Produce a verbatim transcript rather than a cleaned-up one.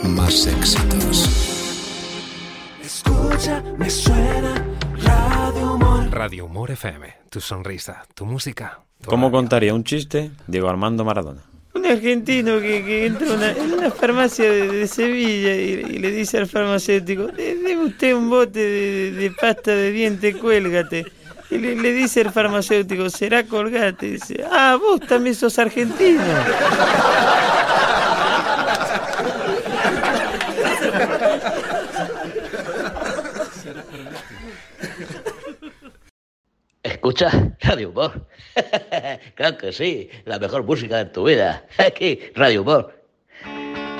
más éxitos. Escucha, me suena Radio Humor. Radio Humor F M, tu sonrisa, tu música. Tu ¿Cómo radio. contaría un chiste Diego Armando Maradona? Un argentino que, que entra una, en una farmacia de, de Sevilla y, y le dice al farmacéutico: deme usted un bote de, de pasta de diente, Cuélgate. Y le, le dice el farmacéutico: será Colgate. Y dice: ah, vos también sos argentino. ¿Escuchas Radio Humor? Claro que sí, la mejor música de tu vida. Aquí, Radio Humor.